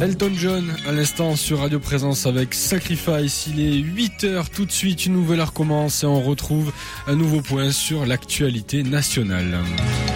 Elton John, à l'instant sur Radio Présence avec Sacrifice. Il est 8h tout de suite, une nouvelle heure commence et on retrouve un nouveau point sur l'actualité nationale.